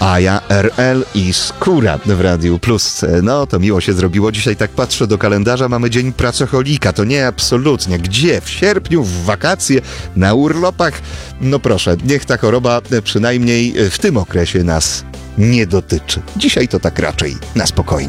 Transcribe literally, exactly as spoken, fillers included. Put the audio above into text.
Aja, R L i Skóra w Radiu Plus. No, to miło się zrobiło. Dzisiaj tak patrzę do kalendarza, mamy Dzień Pracocholika. To nie absolutnie. Gdzie? W sierpniu, w wakacje, na urlopach? No proszę, niech ta choroba przynajmniej w tym okresie nas nie dotyczy. Dzisiaj to tak raczej na spokojnie.